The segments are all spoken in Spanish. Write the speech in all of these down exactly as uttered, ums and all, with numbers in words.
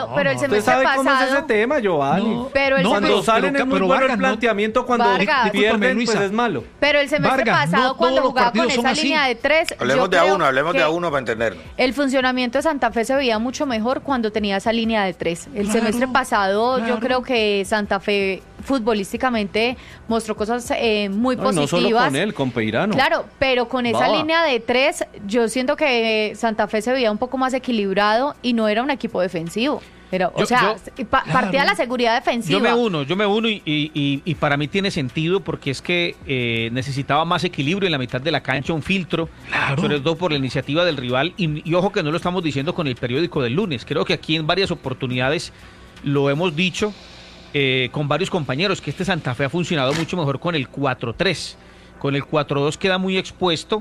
Claro, no, pero el no. semestre ¿Usted sabe pasado... cómo es ese tema, Giovanni? No, pero el no, Cuando pero- salen pero- es muy pero bueno el Vargas, no- planteamiento, cuando Vargas. pierden, Discúlpame, pues Luisa. es malo. Pero el semestre Vargas, pasado, no cuando todos los jugaba con partidos son esa así. línea de tres, Hablemos yo de a creo uno, hablemos de que a uno para entendernos. el funcionamiento de Santa Fe se veía mucho mejor cuando tenía esa línea de tres. El Claro, semestre pasado claro. yo creo que Santa Fe futbolísticamente mostró cosas eh, muy No, y no positivas. solo con él, con Peirano. Claro, pero con esa Baba. línea de tres, yo siento que Santa Fe se veía un poco más equilibrado y no era un equipo defensivo. Pero, o Yo- sea, yo- pa- partía Claro. la seguridad defensiva. Yo me uno, yo me uno y, y- y- y para mí tiene sentido porque es que eh, necesitaba más equilibrio en la mitad de la cancha, un filtro, Claro. sobre todo por la iniciativa del rival. Y, y ojo que no lo estamos diciendo con el periódico del lunes, creo que aquí en varias oportunidades lo hemos dicho eh, con varios compañeros, que este Santa Fe ha funcionado mucho mejor con el cuatro tres. Con el cuatro dos queda muy expuesto.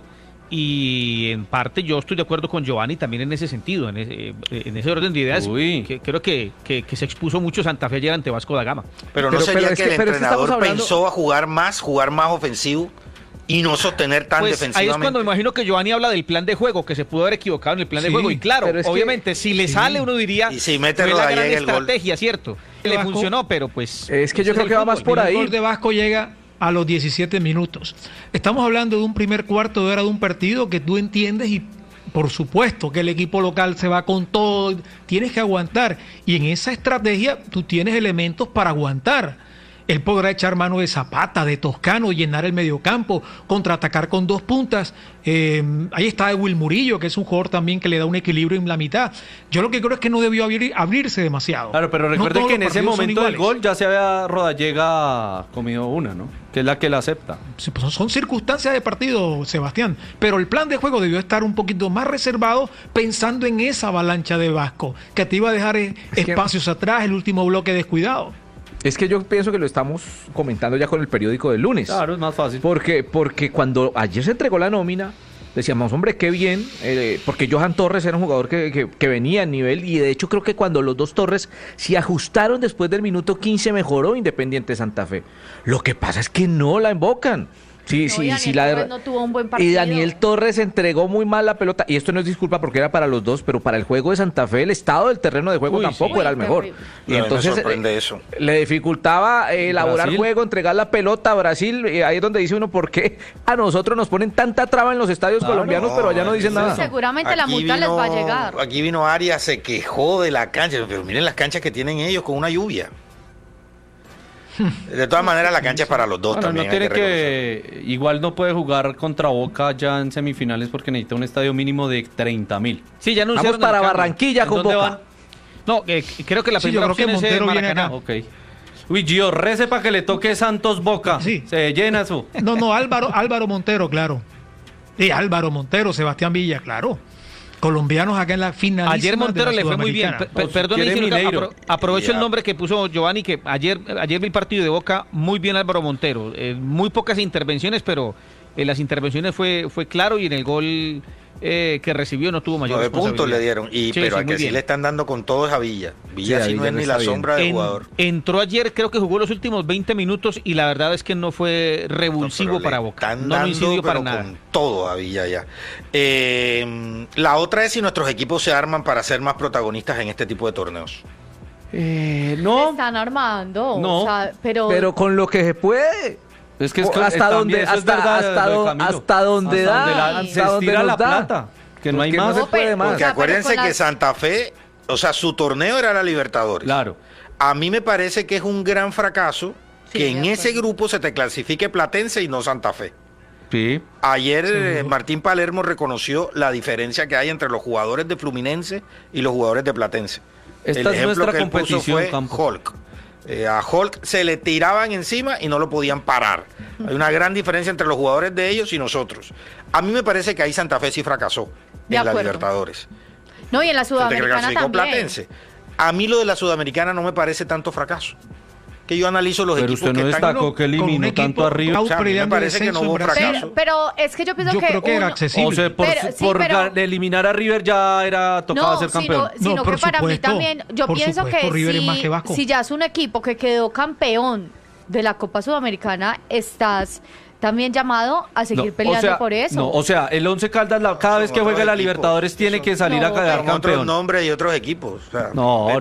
Y en parte yo estoy de acuerdo con Giovanni también en ese sentido, en ese, en ese orden de ideas. Uy. Que, creo que, que, que se expuso mucho Santa Fe ayer ante Vasco da Gama. Pero no Pero- sería pero es que, que- el pero es que estamos entrenador hablando- pensó a jugar más, jugar más ofensivo y no sostener tan Pues ahí es defensivamente. cuando me imagino que Giovanni habla del plan de juego, que se pudo haber equivocado en el plan de Sí, juego. Y claro, pero es que- obviamente, si le sí. sale, uno diría, Y si mete fue la Rodallega gran en el gol. estrategia, ¿cierto? Le Vasco- funcionó, pero pues... Es que yo ese creo el que va fútbol. más por El ahí. gol de Vasco llega a los diecisiete minutos. Estamos hablando de un primer cuarto de hora de un partido que tú entiendes y por supuesto que el equipo local se va con todo, tienes que aguantar y en esa estrategia tú tienes elementos para aguantar. Él podrá echar mano de Zapata, de Toscano, llenar el mediocampo, contraatacar con dos puntas. Eh, ahí está Ewil Murillo, que es un jugador también que le da un equilibrio en la mitad. Yo lo que creo es que no debió abrir- abrirse demasiado. Claro, pero No recuerde todos que en los ese partidos son momento del iguales. gol ya se había Rodallega comido una, ¿no? Que es la que la acepta. Sí, pues son- son circunstancias de partido, Sebastián, pero el plan de juego debió estar un poquito más reservado pensando en esa avalancha de Vasco, que te iba a dejar eh, Es que- espacios atrás, el último bloque descuidado. Es que yo pienso que lo estamos comentando ya con el periódico del lunes. Claro, es más fácil. Porque, porque cuando ayer se entregó la nómina, decíamos, hombre, qué bien, eh, porque Johan Torres era un jugador que, que, que venía a nivel, y de hecho creo que cuando los dos Torres se ajustaron después del minuto quince mejoró Independiente Santa Fe. Lo que pasa es que no la invocan. Sí, No, y sí, Daniel sí, la Torres no tuvo un buen Y partido. Daniel Torres entregó muy mal la pelota, y esto no es disculpa porque era para los dos, pero para el juego de Santa Fe, el estado del terreno de juego Uy, tampoco sí. era el Uy, mejor. terrible. Y No, me entonces sorprende eh, eso. le dificultaba eh, elaborar Brasil. juego, entregar la pelota a Brasil, eh, ahí es donde dice uno por qué a nosotros nos ponen tanta traba en los estadios Claro. colombianos, pero allá no dicen Sí, nada. Seguramente la Aquí multa les va a vino- llegar. Aquí vino Arias, se quejó de la cancha, pero miren las canchas que tienen ellos con una lluvia. De todas maneras, la cancha es para los dos Bueno, también. no hay tiene que reconocer. que, igual no puede jugar contra Boca ya en semifinales porque necesita un estadio mínimo de treinta mil. Sí, ya anunciaron Vamos para el cambio. Barranquilla ¿En con dónde Boca. van? No, eh, creo que la Sí, primera yo creo que opción es eh, Montero viene Maracaná. acá. Ok. Uy, Gio, rece para que le toque Santos Boca. Sí. Se llena eso. No, no, Álvaro, Álvaro Montero, claro. Y Álvaro Montero, Sebastián Villa, claro. Colombianos acá en la final. Ayer Montero le fue muy bien. Pe- pe- O si Perdón, quiere Isidro, Mineiro. apro- aprovecho Ya. el nombre que puso Giovanni, que ayer, ayer vi el partido de Boca, muy bien Álvaro Montero. Eh, muy pocas intervenciones, pero en las intervenciones fue, fue claro y en el gol eh, que recibió no tuvo mayor Nueve puntos le responsabilidad. dieron. Y, Sí, pero sí, al muy que sí bien. le están dando con todo es a Villa. Villa Sí, a sí no Villa es no ni está la bien. sombra del En- jugador. entró ayer, creo que jugó los últimos veinte minutos y la verdad es que no fue revulsivo No, pero para le Boca. están No, no dando, incidió para pero nada. con todo a Villa ya. Eh, la otra es si nuestros equipos se arman para ser más protagonistas en este tipo de torneos. Eh, Se no. están armando. No. O sea, pero, Pero con lo que se puede. Es que es O que hasta también donde- eso es hasta- verdad, hasta lo de do- Camilo. hasta donde Hasta da, donde la- hasta se donde estira nos la da. plata. Que no hay Porque no más. se puede más. Porque O sea, pero acuérdense con que las- Santa Fe, o sea, su torneo era la Libertadores. Claro. A mí me parece que es un gran fracaso Sí, que en de ese acuerdo. grupo se te clasifique Platense y no Santa Fe. Sí. Ayer eh, Seguro. Martín Palermo reconoció la diferencia que hay entre los jugadores de Fluminense y los jugadores de Platense. Esta El es ejemplo nuestra que él puso competición, fue Campos. Hulk. Eh, a Hulk se le tiraban encima y no lo podían parar. Hay una gran diferencia entre los jugadores de ellos y nosotros. A mí me parece que ahí Santa Fe sí fracasó De en la acuerdo. Libertadores. no, y en la Se te Sudamericana clasificó también. Platense. A mí lo de la Sudamericana no me parece tanto fracaso. Que yo analizo los Pero equipos usted no que están... destacó Bueno, que con un eliminó equipo tanto arriba. O sea, a mí me peleando parece que no descenso hubo en Brasil. fracaso. Pero, pero es que yo pienso Yo que creo que era uno- accesible. O sea, por, Pero- sí, por pero- ga- eliminar a River ya era tocaba no, ser sino, campeón. sino No, que por para mí supuesto, también, yo por pienso supuesto, que River es más si, que Vasco. si ya es un equipo que quedó campeón de la Copa Sudamericana, estás también llamado a seguir No, peleando o sea, por eso. No, o sea, el Once Caldas la- cada vez que Son juega otros la equipos. Libertadores tiene Son- que salir No, a quedar Con otros campeón. nombres y otros equipos. O sea, No, vete